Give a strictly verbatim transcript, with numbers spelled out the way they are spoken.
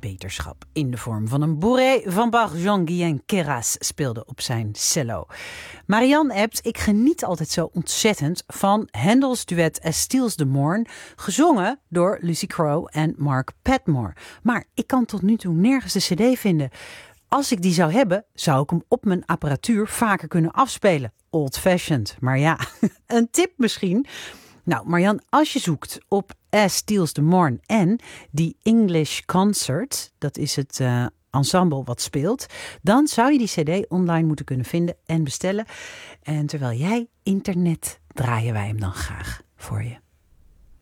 beterschap in de vorm van een bourrée van Bach. Jean-Guihen Queyras speelde op zijn cello. Marianne appt, ik geniet altijd zo ontzettend van Handels duet As Steals the Morn, gezongen door Lucy Crowe en Mark Padmore. Maar ik kan tot nu toe nergens de cd vinden. Als ik die zou hebben, zou ik hem op mijn apparatuur vaker kunnen afspelen. Old-fashioned, maar ja, een tip misschien. Nou, Marianne, als je zoekt op As Steals the Morn en die English Concert, dat is het uh, ensemble wat speelt, dan zou je die cd online moeten kunnen vinden en bestellen. En terwijl jij internet, draaien wij hem dan graag voor je.